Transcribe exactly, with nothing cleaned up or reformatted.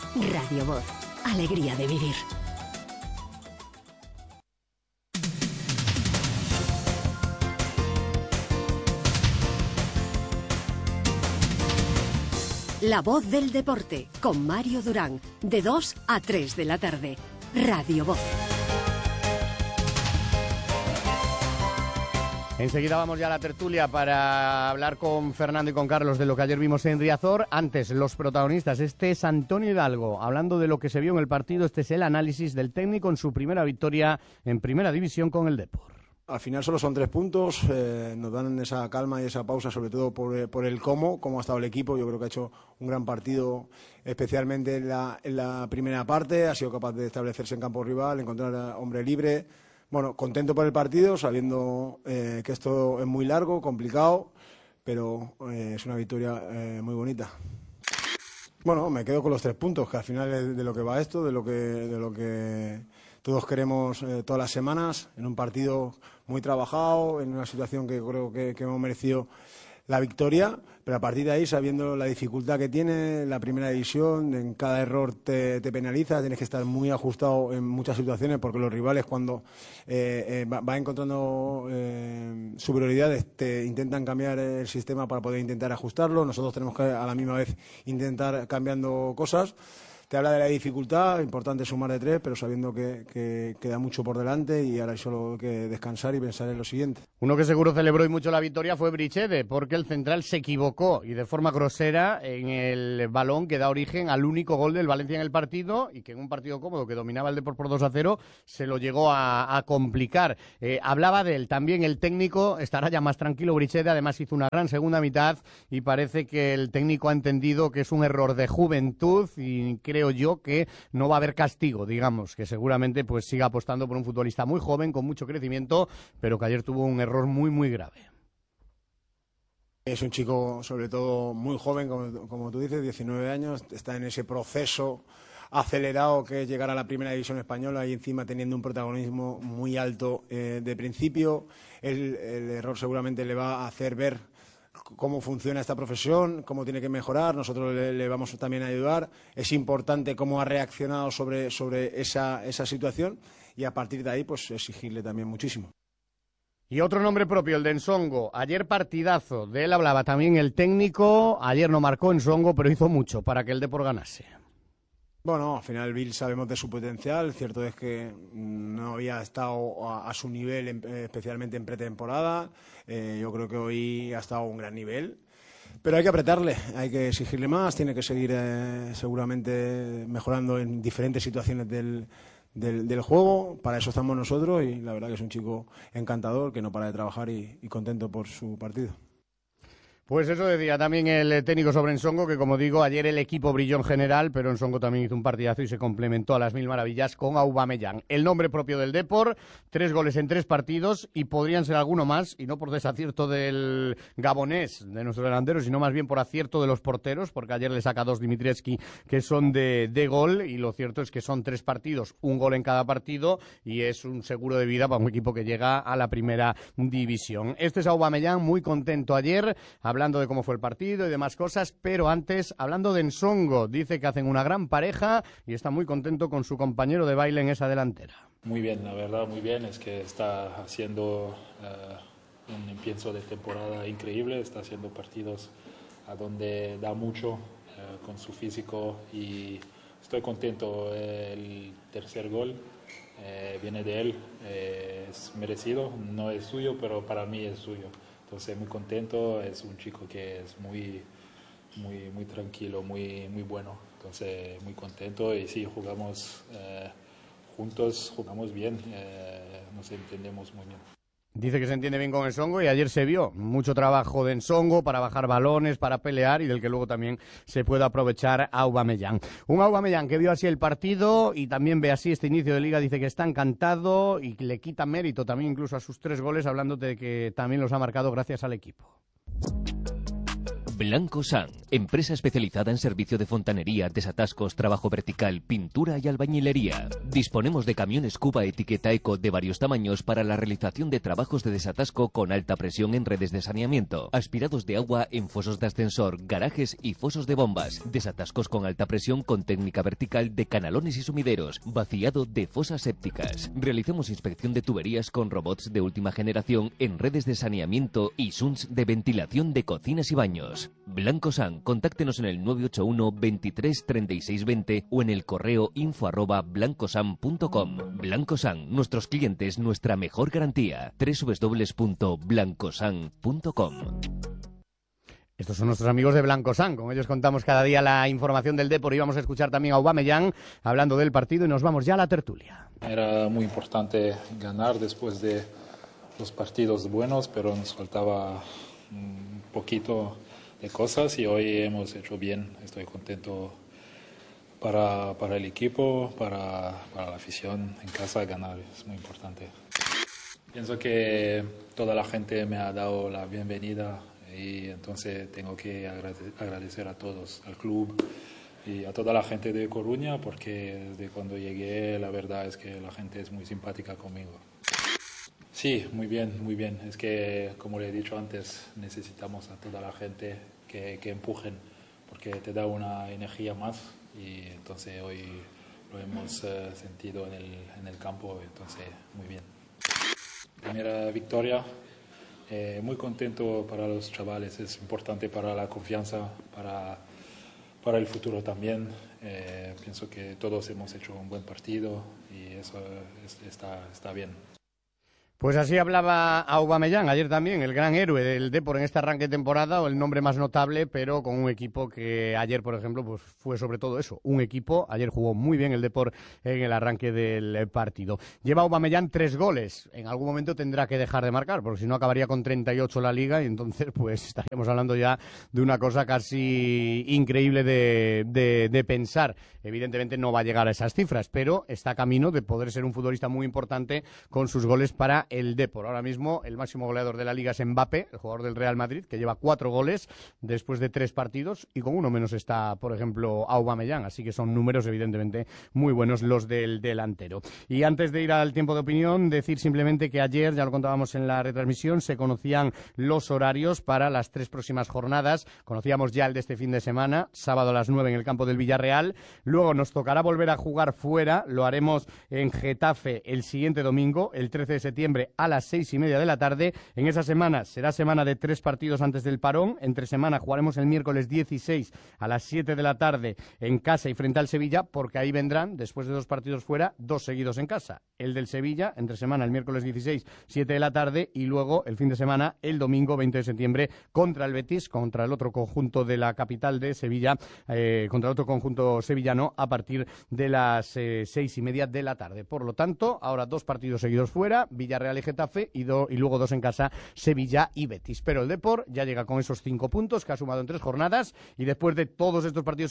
Radio Voz. Alegría de vivir. La Voz del Deporte, con Mario Durán, de dos a tres de la tarde. Radio Voz. Enseguida vamos ya a la tertulia para hablar con Fernando y con Carlos de lo que ayer vimos en Riazor. Antes, los protagonistas. Este es Antonio Hidalgo, hablando de lo que se vio en el partido. Este es el análisis del técnico en su primera victoria en Primera División con el Depor. Al final solo son tres puntos, eh, nos dan esa calma y esa pausa, sobre todo por, por el cómo, cómo ha estado el equipo. Yo creo que ha hecho un gran partido, especialmente en la, en la primera parte. Ha sido capaz de establecerse en campo rival, encontrar a hombre libre. Bueno, contento por el partido, sabiendo eh, que esto es muy largo, complicado, pero eh, es una victoria eh, muy bonita. Bueno, me quedo con los tres puntos, que al final es de lo que va esto, de lo que, de lo que todos queremos eh, todas las semanas, en un partido muy trabajado, en una situación que creo que, que hemos merecido la victoria, pero a partir de ahí, sabiendo la dificultad que tiene la primera división, en cada error te, te penaliza, tienes que estar muy ajustado en muchas situaciones, porque los rivales cuando eh, eh, va, va encontrando eh, superioridades te intentan cambiar el sistema para poder intentar ajustarlo. Nosotros tenemos que a la misma vez intentar cambiando cosas. Te habla de la dificultad, importante sumar de tres, pero sabiendo que, que queda mucho por delante y ahora hay solo que descansar y pensar en lo siguiente. Uno que seguro celebró y mucho la victoria fue Brichede, porque el central se equivocó y de forma grosera en el balón que da origen al único gol del Valencia en el partido, y que en un partido cómodo que dominaba el Depor por dos a cero se lo llegó a, a complicar. Eh, hablaba de él también el técnico, estará ya más tranquilo Brichede, además hizo una gran segunda mitad y parece que el técnico ha entendido que es un error de juventud y creo Creo yo que no va a haber castigo, digamos, que seguramente pues siga apostando por un futbolista muy joven, con mucho crecimiento, pero que ayer tuvo un error muy, muy grave. Es un chico, sobre todo, muy joven, como, como tú dices, diecinueve años, está en ese proceso acelerado que es llegar a la Primera División española y encima teniendo un protagonismo muy alto eh, de principio. El, el error seguramente le va a hacer ver cómo funciona esta profesión, cómo tiene que mejorar. Nosotros le, le vamos también a ayudar. Es importante cómo ha reaccionado sobre, sobre esa, esa situación y a partir de ahí pues exigirle también muchísimo. Y otro nombre propio, el de Ensongo. Ayer partidazo, de él hablaba también el técnico. Ayer no marcó Ensongo, pero hizo mucho para que el Depor ganase. Bueno, al final Bill sabemos de su potencial. Cierto es que no había estado a, a su nivel, en, especialmente en pretemporada. Eh, yo creo que hoy ha estado a un gran nivel. Pero hay que apretarle, hay que exigirle más. Tiene que seguir eh, seguramente mejorando en diferentes situaciones del, del, del juego. Para eso estamos nosotros y la verdad que es un chico encantador que no para de trabajar y, y contento por su partido. Pues eso decía también el técnico sobre Ensongo, que como digo, ayer el equipo brilló en general, pero Ensongo también hizo un partidazo y se complementó a las mil maravillas con Aubameyang. El nombre propio del Depor, tres goles en tres partidos y podrían ser alguno más, y no por desacierto del gabonés, de nuestro delantero, sino más bien por acierto de los porteros, porque ayer le saca dos Dimitrievski que son de, de gol, y lo cierto es que son tres partidos, un gol en cada partido, y es un seguro de vida para un equipo que llega a la Primera División. Este es Aubameyang, muy contento ayer, hablando de cómo fue el partido y demás cosas, pero antes, hablando de Ensongo, dice que hacen una gran pareja y está muy contento con su compañero de baile en esa delantera. Muy bien, la verdad, muy bien, es que está haciendo uh, un empiezo de temporada increíble, está haciendo partidos a donde da mucho uh, con su físico y estoy contento. El tercer gol eh, viene de él, eh, es merecido, no es suyo, pero para mí es suyo. Entonces muy contento, es un chico que es muy, muy, muy tranquilo, muy, muy bueno. Entonces muy contento y sí, jugamos eh, juntos, jugamos bien, eh, nos entendemos muy bien. Dice que se entiende bien con Ensongo y ayer se vio mucho trabajo de Ensongo para bajar balones, para pelear y del que luego también se puede aprovechar Aubameyang. Un Aubameyang que vio así el partido y también ve así este inicio de Liga, dice que está encantado y le quita mérito también incluso a sus tres goles, hablando de que también los ha marcado gracias al equipo. Blanco San, empresa especializada en servicio de fontanería, desatascos, trabajo vertical, pintura y albañilería. Disponemos de camiones Cuba etiqueta Eco de varios tamaños para la realización de trabajos de desatasco con alta presión en redes de saneamiento, aspirados de agua en fosos de ascensor, garajes y fosos de bombas, desatascos con alta presión con técnica vertical de canalones y sumideros, vaciado de fosas sépticas. Realizamos inspección de tuberías con robots de última generación en redes de saneamiento y S U N S de ventilación de cocinas y baños. Blanco San, contáctenos en el nueve ocho uno, veintitrés, treinta y seis, veinte o en el correo info arroba blancosan punto com. Blanco San, nuestros clientes, nuestra mejor garantía. doble u doble u doble u punto blancosan punto com. Estos son nuestros amigos de Blanco San, con ellos contamos cada día la información del Depor y vamos a escuchar también a Aubameyang hablando del partido y nos vamos ya a la tertulia. Era muy importante ganar después de los partidos buenos, pero nos faltaba un poquito de cosas y hoy hemos hecho bien. Estoy contento para, para el equipo, para, para la afición en casa. Ganar es muy importante. Pienso que toda la gente me ha dado la bienvenida y entonces tengo que agradecer a todos, al club y a toda la gente de Coruña, porque desde cuando llegué la verdad es que la gente es muy simpática conmigo. Sí, muy bien, muy bien. Es que, como le he dicho antes, necesitamos a toda la gente que, que empujen, porque te da una energía más y entonces hoy lo hemos uh, sentido en el, en el campo, entonces muy bien. Primera victoria, eh, muy contento para los chavales, es importante para la confianza, para, para el futuro también. Eh, pienso que todos hemos hecho un buen partido y eso es, está, está bien. Pues así hablaba Aubameyang ayer también, el gran héroe del Depor en este arranque de temporada, o el nombre más notable, pero con un equipo que ayer, por ejemplo, pues fue sobre todo eso, un equipo. Ayer jugó muy bien el Depor en el arranque del partido. Lleva Aubameyang tres goles, en algún momento tendrá que dejar de marcar, porque si no acabaría con treinta y ocho la Liga y entonces pues estaríamos hablando ya de una cosa casi increíble de, de, de pensar. Evidentemente no va a llegar a esas cifras, pero está camino de poder ser un futbolista muy importante con sus goles para el Depor. Ahora mismo el máximo goleador de la Liga es Mbappé, el jugador del Real Madrid, que lleva cuatro goles después de tres partidos y con uno menos está, por ejemplo, Aubameyang, así que son números evidentemente muy buenos los del delantero. Y antes de ir al tiempo de opinión, decir simplemente que ayer, ya lo contábamos en la retransmisión, se conocían los horarios para las tres próximas jornadas. Conocíamos ya el de este fin de semana, sábado a las nueve en el campo del Villarreal. Luego nos tocará volver a jugar fuera, lo haremos en Getafe el siguiente domingo, el trece de septiembre a las seis y media de la tarde. En esa semana será semana de tres partidos antes del parón. Entre semana jugaremos el miércoles dieciséis a las siete de la tarde en casa y frente al Sevilla, porque ahí vendrán, después de dos partidos fuera, dos seguidos en casa. El del Sevilla, entre semana el miércoles dieciséis, siete de la tarde, y luego el fin de semana, el domingo veinte de septiembre, contra el Betis, contra el otro conjunto de la capital de Sevilla, eh, contra el otro conjunto sevillano, a partir de las eh, seis y media de la tarde. Por lo tanto, ahora dos partidos seguidos fuera, Villarreal y Getafe, y, do, y luego dos en casa, Sevilla y Betis. Pero el Depor ya llega con esos cinco puntos que ha sumado en tres jornadas, y después de todos estos partidos